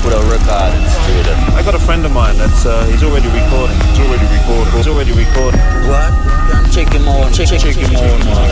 put a record straight up. I got a friend of mine that's he's already recording. He's already recording. What? Check him out, check him out, man.